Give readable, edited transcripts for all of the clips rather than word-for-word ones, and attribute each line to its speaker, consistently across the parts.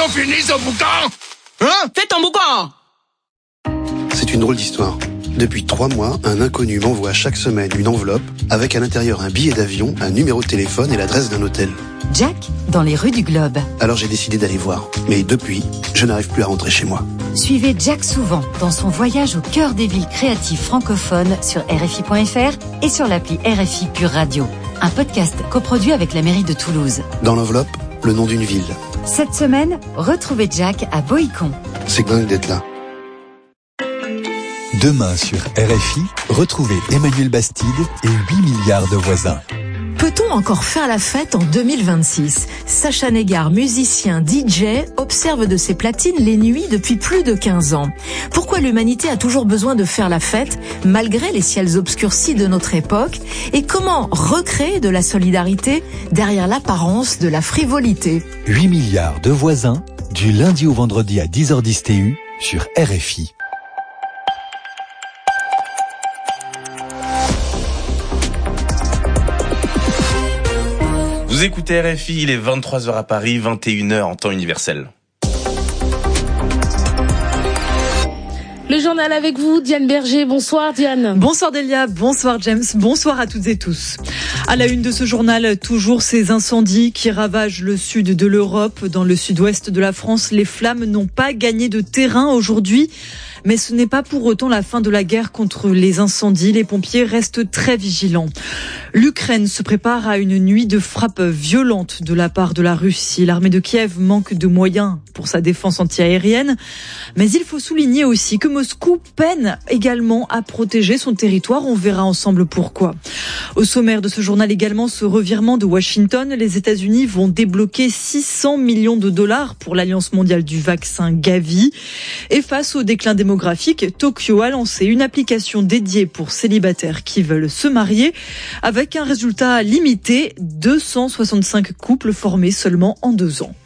Speaker 1: bientôt fini ce boucan. Hein?
Speaker 2: Fais ton boucan.
Speaker 3: C'est une drôle d'histoire. Depuis 3 mois, un inconnu m'envoie chaque semaine une enveloppe avec à l'intérieur un billet d'avion, un numéro de téléphone et l'adresse d'un hôtel.
Speaker 4: Jack, dans les rues du Globe.
Speaker 3: Alors j'ai décidé d'aller voir. Mais depuis, je n'arrive plus à rentrer chez moi.
Speaker 4: Suivez Jack Souvent dans son voyage au cœur des villes créatives francophones sur RFI.fr et sur l'appli RFI Pure Radio. Un podcast coproduit avec la mairie de Toulouse.
Speaker 3: Dans l'enveloppe, le nom d'une ville.
Speaker 4: Cette semaine, retrouvez Jack à Boïcon.
Speaker 3: C'est dingue d'être là.
Speaker 5: Demain sur RFI, retrouvez Emmanuel Bastide et 8 milliards de voisins.
Speaker 6: Peut-on encore faire la fête en 2026 ? Sacha Négard, musicien, DJ, observe de ses platines les nuits depuis plus de 15 ans. Pourquoi l'humanité a toujours besoin de faire la fête, malgré les ciels obscurcis de notre époque ? Et comment recréer de la solidarité derrière l'apparence de la frivolité ?
Speaker 5: 8 milliards de voisins, du lundi au vendredi à 10h10 TU sur RFI.
Speaker 7: Vous écoutez RFI, il est 23h à Paris, 21h en temps universel.
Speaker 8: Le journal avec vous, Diane Berger. Bonsoir Diane.
Speaker 9: Bonsoir Delia, bonsoir James, bonsoir à toutes et tous. À la une de ce journal, toujours ces incendies qui ravagent le sud de l'Europe. Dans le sud-ouest de la France, les flammes n'ont pas gagné de terrain aujourd'hui. Mais ce n'est pas pour autant la fin de la guerre contre les incendies. Les pompiers restent très vigilants. L'Ukraine se prépare à une nuit de frappes violentes de la part de la Russie. L'armée de Kiev manque de moyens pour sa défense antiaérienne. Mais il faut souligner aussi que Moscou peine également à protéger son territoire. On verra ensemble pourquoi. Au sommaire de ce journal également, ce revirement de Washington. Les États-Unis vont débloquer 600 millions de dollars pour l'Alliance mondiale du vaccin Gavi. Et face au déclin démographique, Tokyo a lancé une application dédiée pour célibataires qui veulent se marier avec un résultat limité, 265 couples formés seulement en 2 ans.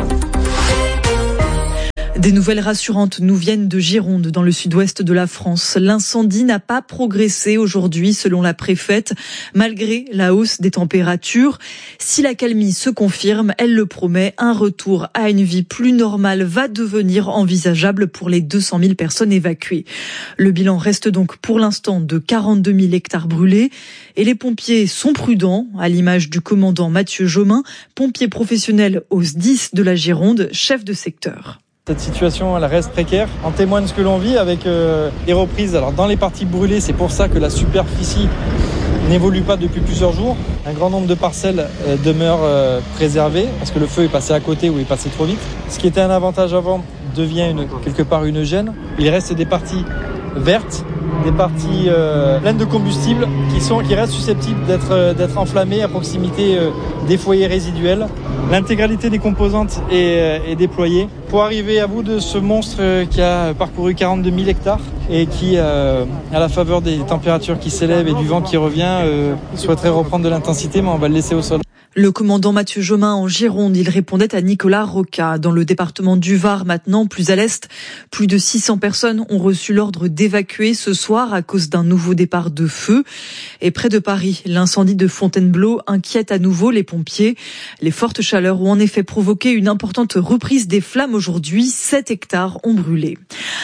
Speaker 9: Des nouvelles rassurantes nous viennent de Gironde, dans le sud-ouest de la France. L'incendie n'a pas progressé aujourd'hui, selon la préfète, malgré la hausse des températures. Si l'accalmie se confirme, elle le promet, un retour à une vie plus normale va devenir envisageable pour les 200 000 personnes évacuées. Le bilan reste donc pour l'instant de 42 000 hectares brûlés. Et les pompiers sont prudents, à l'image du commandant Mathieu Jomin, pompier professionnel au SDIS de la Gironde, chef de secteur.
Speaker 10: Cette situation, elle reste précaire. En témoigne ce que l'on vit avec les reprises. Alors dans les parties brûlées, c'est pour ça que la superficie n'évolue pas depuis plusieurs jours. Un grand nombre de parcelles demeurent préservées parce que le feu est passé à côté ou est passé trop vite. Ce qui était un avantage avant devient quelque part une gêne. Il reste des parties vertes, des parties pleines de combustible qui restent susceptibles d'être enflammées à proximité des foyers résiduels. L'intégralité des composantes est déployée pour arriver à bout de ce monstre qui a parcouru 42 000 hectares et qui, à la faveur des températures qui s'élèvent et du vent qui revient, souhaiterait reprendre de l'intensité, mais on va le laisser au sol.
Speaker 9: Le commandant Mathieu Jomin en Gironde, il répondait à Nicolas Roca. Dans le département du Var maintenant, plus à l'est, plus de 600 personnes ont reçu l'ordre d'évacuer ce soir à cause d'un nouveau départ de feu. Et près de Paris, l'incendie de Fontainebleau inquiète à nouveau les pompiers. Les fortes chaleurs ont en effet provoqué une importante reprise des flammes aujourd'hui. 7 hectares ont brûlé.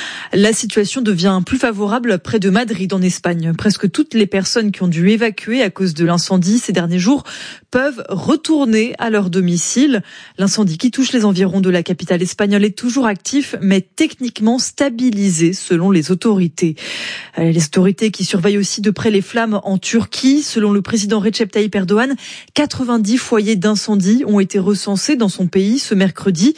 Speaker 9: La situation devient plus favorable près de Madrid en Espagne. Presque toutes les personnes qui ont dû évacuer à cause de l'incendie ces derniers jours peuvent retourner à leur domicile. L'incendie qui touche les environs de la capitale espagnole est toujours actif, mais techniquement stabilisé selon les autorités. Les autorités qui surveillent aussi de près les flammes en Turquie. Selon le président Recep Tayyip Erdogan, 90 foyers d'incendie ont été recensés dans son pays ce mercredi.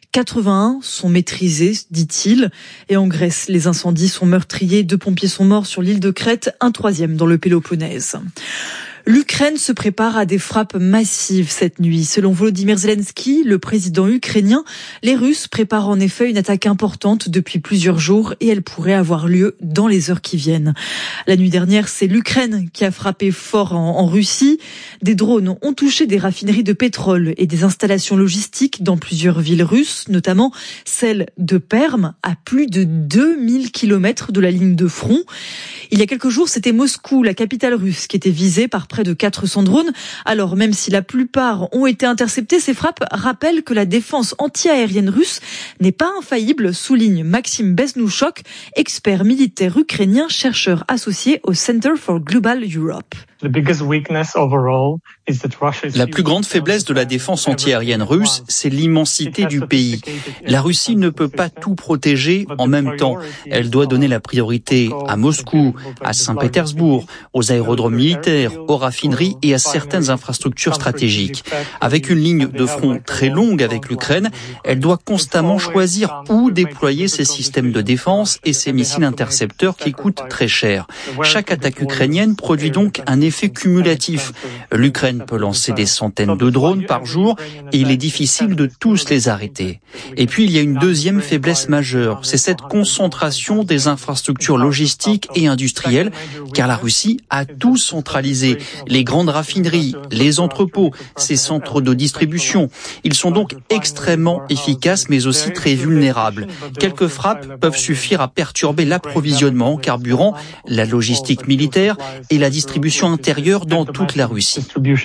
Speaker 9: 81 sont maîtrisés, dit-il. Et en Grèce, les incendies sont meurtriers. 2 pompiers sont morts sur l'île de Crète, un 3e dans le Péloponnèse. L'Ukraine se prépare à des frappes massives cette nuit. Selon Volodymyr Zelensky, le président ukrainien, les Russes préparent en effet une attaque importante depuis plusieurs jours et elle pourrait avoir lieu dans les heures qui viennent. La nuit dernière, c'est l'Ukraine qui a frappé fort en Russie. Des drones ont touché des raffineries de pétrole et des installations logistiques dans plusieurs villes russes, notamment celle de Perm, à plus de 2000 km de la ligne de front. Il y a quelques jours, c'était Moscou, la capitale russe, qui était visée par près de 400 drones. Alors même si la plupart ont été interceptés, ces frappes rappellent que la défense anti-aérienne russe n'est pas infaillible, souligne Maxime Beznouchok, expert militaire ukrainien, chercheur associé au Center for Global Europe.
Speaker 2: La plus grande faiblesse de la défense antiaérienne russe, c'est l'immensité du pays. La Russie ne peut pas tout protéger en même temps. Elle doit donner la priorité à Moscou, à Saint-Pétersbourg, aux aérodromes militaires, aux raffineries et à certaines infrastructures stratégiques. Avec une ligne de front très longue avec l'Ukraine, elle doit constamment choisir où déployer ses systèmes de défense et ses missiles intercepteurs qui coûtent très cher. Chaque attaque ukrainienne produit donc un effet cumulatif. L'Ukraine peut lancer des centaines de drones par jour et il est difficile de tous les arrêter. Et puis il y a une deuxième faiblesse majeure, c'est cette concentration des infrastructures logistiques et industrielles, car la Russie a tout centralisé. Les grandes raffineries, les entrepôts, ses centres de distribution. Ils sont donc extrêmement efficaces mais aussi très vulnérables. Quelques frappes peuvent suffire à perturber l'approvisionnement en carburant, la logistique militaire et la distribution intérieure dans toute la Russie.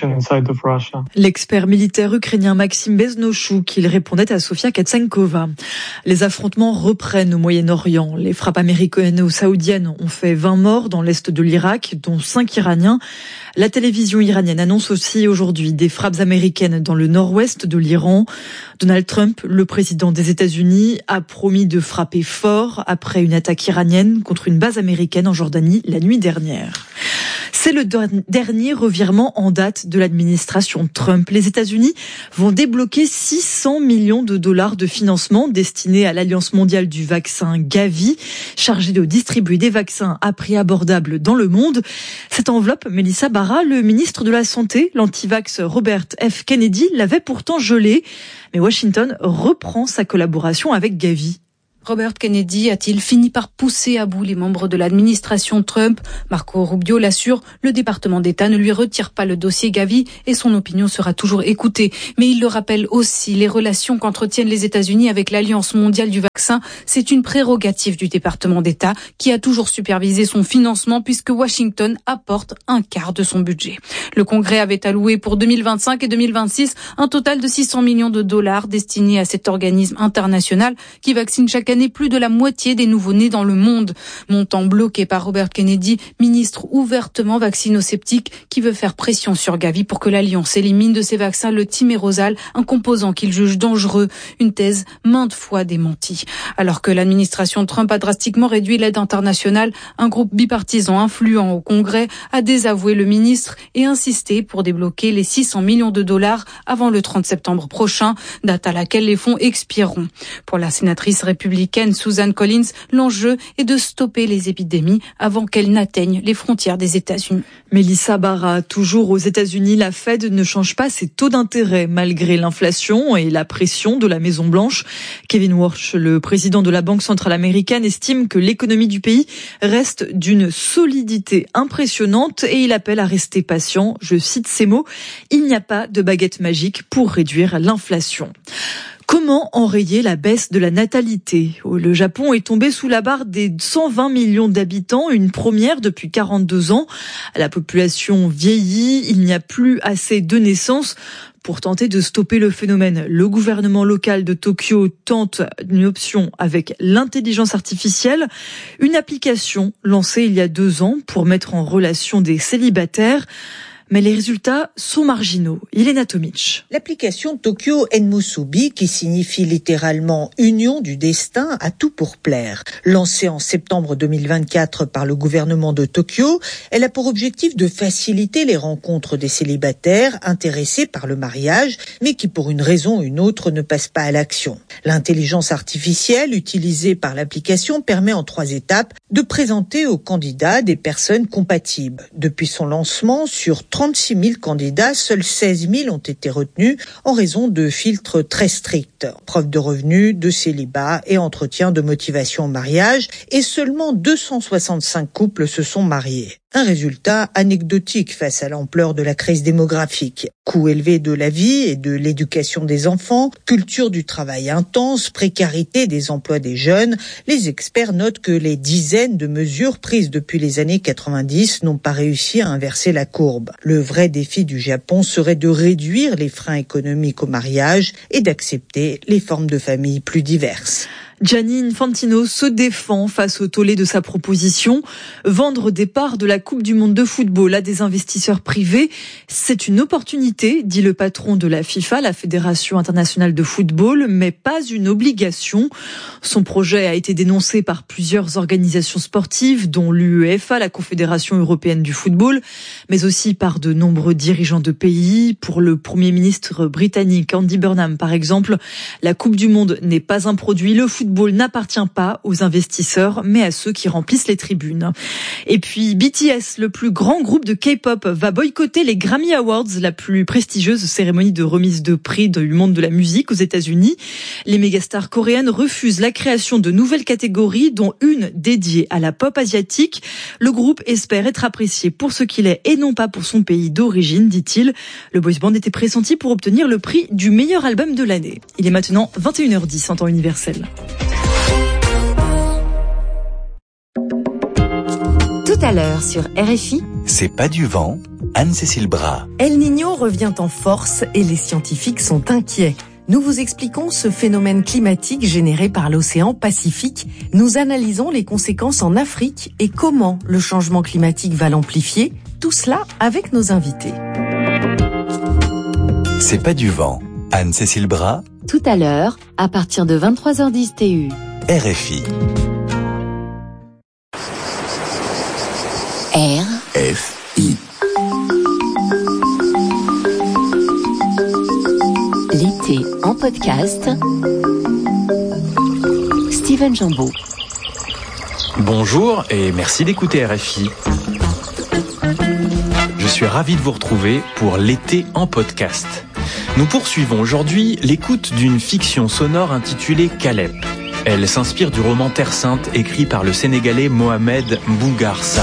Speaker 9: L'expert militaire ukrainien Maxime Beznouchok, il répondait à Sofia Katsankova. Les affrontements reprennent au Moyen-Orient. Les frappes américaines ou saoudiennes ont fait 20 morts dans l'est de l'Irak, dont 5 Iraniens. La télévision iranienne annonce aussi aujourd'hui des frappes américaines dans le nord-ouest de l'Iran. Donald Trump, le président des États-Unis, a promis de frapper fort après une attaque iranienne contre une base américaine en Jordanie la nuit dernière. C'est le dernier revirement en date de l'administration Trump. Les États-Unis vont débloquer 600 millions de dollars de financement destinés à l'Alliance mondiale du vaccin Gavi, chargée de distribuer des vaccins à prix abordable dans le monde. Cette enveloppe, Melissa Barra, le ministre de la Santé, l'antivax Robert F. Kennedy, l'avait pourtant gelée. Mais Washington reprend sa collaboration avec Gavi.
Speaker 11: Robert Kennedy a-t-il fini par pousser à bout les membres de l'administration Trump? Marco Rubio l'assure, le département d'État ne lui retire pas le dossier Gavi et son opinion sera toujours écoutée. Mais il le rappelle aussi, les relations qu'entretiennent les États-Unis avec l'Alliance mondiale du vaccin, c'est une prérogative du département d'État qui a toujours supervisé son financement puisque Washington apporte un quart de son budget. Le Congrès avait alloué pour 2025 et 2026 un total de 600 millions de dollars destinés à cet organisme international qui vaccine chaque année plus de la moitié des nouveau-nés dans le monde. Montant bloqué par Robert Kennedy, ministre ouvertement vaccino-sceptique qui veut faire pression sur Gavi pour que l'Alliance élimine de ses vaccins le thymérosal, un composant qu'il juge dangereux. Une thèse maintes fois démentie. Alors que l'administration Trump a drastiquement réduit l'aide internationale, un groupe bipartisan influent au Congrès a désavoué le ministre et insisté pour débloquer les 600 millions de dollars avant le 30 septembre prochain, date à laquelle les fonds expireront. Pour la sénatrice républicaine Susan Collins, l'enjeu est de stopper les épidémies avant qu'elles n'atteignent les frontières des États-Unis.
Speaker 9: Melissa Barra, toujours aux États-Unis, la Fed ne change pas ses taux d'intérêt malgré l'inflation et la pression de la Maison-Blanche. Kevin Warsh, le président de la Banque centrale américaine, estime que l'économie du pays reste d'une solidité impressionnante et il appelle à rester patient. Je cite ces mots, « Il n'y a pas de baguette magique pour réduire l'inflation ». Comment enrayer la baisse de la natalité? Le Japon est tombé sous la barre des 120 millions d'habitants, une première depuis 42 ans. La population vieillit, il n'y a plus assez de naissances. Pour tenter de stopper le phénomène, le gouvernement local de Tokyo tente une option avec l'intelligence artificielle, une application lancée il y a 2 ans pour mettre en relation des célibataires. Mais les résultats sont marginaux. Elena Tomic.
Speaker 12: L'application Tokyo Enmusubi, qui signifie littéralement Union du destin, a tout pour plaire. Lancée en septembre 2024 par le gouvernement de Tokyo, elle a pour objectif de faciliter les rencontres des célibataires intéressés par le mariage, mais qui pour une raison ou une autre ne passent pas à l'action. L'intelligence artificielle utilisée par l'application permet en 3 étapes de présenter aux candidats des personnes compatibles. Depuis son lancement, sur 36 000 candidats, seuls 16 000 ont été retenus en raison de filtres très stricts. Preuve de revenus, de célibat et entretien de motivation au mariage. Et seulement 265 couples se sont mariés. Un résultat anecdotique face à l'ampleur de la crise démographique. Coût élevé de la vie et de l'éducation des enfants, culture du travail intense, précarité des emplois des jeunes. Les experts notent que les dizaines de mesures prises depuis les années 90 n'ont pas réussi à inverser la courbe. Le vrai défi du Japon serait de réduire les freins économiques au mariage et d'accepter les formes de famille plus diverses.
Speaker 9: Gianni Infantino se défend face au tollé de sa proposition. Vendre des parts de la Coupe du Monde de football à des investisseurs privés, c'est une opportunité, dit le patron de la FIFA, la Fédération internationale de football, mais pas une obligation. Son projet a été dénoncé par plusieurs organisations sportives, dont l'UEFA, la Confédération européenne du football, mais aussi par de nombreux dirigeants de pays. Pour le Premier ministre britannique Andy Burnham, par exemple, la Coupe du Monde n'est pas un produit. Le football n'appartient pas aux investisseurs, mais à ceux qui remplissent les tribunes. Et puis BTS, le plus grand groupe de K-pop, va boycotter les Grammy Awards, la plus prestigieuse cérémonie de remise de prix du monde de la musique aux États-Unis. Les mégastars coréennes refusent la création de nouvelles catégories, dont une dédiée à la pop asiatique. Le groupe espère être apprécié pour ce qu'il est et non pas pour son pays d'origine, dit-il. Le boys band était pressenti pour obtenir le prix du meilleur album de l'année. Il est maintenant 21h10 en temps universel.
Speaker 4: Tout à l'heure sur RFI.
Speaker 5: C'est pas du vent, Anne-Cécile Bras.
Speaker 6: El Niño revient en force et les scientifiques sont inquiets. Nous vous expliquons ce phénomène climatique généré par l'océan Pacifique. Nous analysons les conséquences en Afrique et comment le changement climatique va l'amplifier. Tout cela avec nos invités.
Speaker 5: C'est pas du vent, Anne-Cécile Bras.
Speaker 4: Tout à l'heure, à partir de 23h10 TU.
Speaker 5: RFI.
Speaker 4: RFI. L'été en podcast. Steven Jambeau.
Speaker 13: Bonjour et merci d'écouter RFI. Je suis ravi de vous retrouver pour l'été en podcast. Nous poursuivons aujourd'hui l'écoute d'une fiction sonore intitulée Calep. Elle s'inspire du roman Terre Sainte écrit par le Sénégalais Mohamed Mbougar Sarr.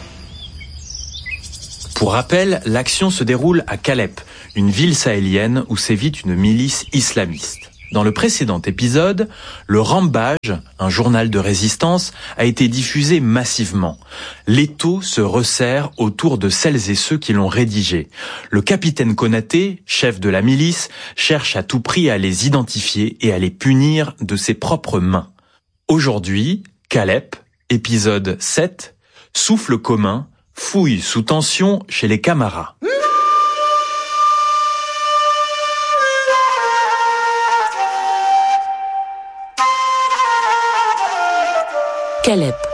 Speaker 13: Pour rappel, l'action se déroule à Calep, une ville sahélienne où sévit une milice islamiste. Dans le précédent épisode, le Rambage, un journal de résistance, a été diffusé massivement. L'étau se resserre autour de celles et ceux qui l'ont rédigé. Le capitaine Konaté, chef de la milice, cherche à tout prix à les identifier et à les punir de ses propres mains. Aujourd'hui, Calep, épisode 7, souffle commun, fouille sous tension chez les Camara.
Speaker 6: Calep.